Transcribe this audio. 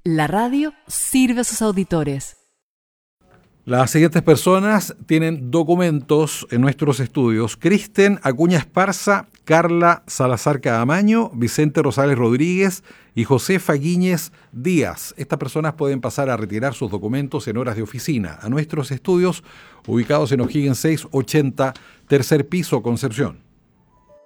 La radio sirve a sus auditores. Las siguientes personas tienen documentos en nuestros estudios: Kristen Acuña Esparza, Carla Salazar Caamaño, Vicente Rosales Rodríguez y Josefa Guíñez Díaz. Estas personas pueden pasar a retirar sus documentos en horas de oficina a nuestros estudios ubicados en O'Higgins 680, tercer piso, Concepción.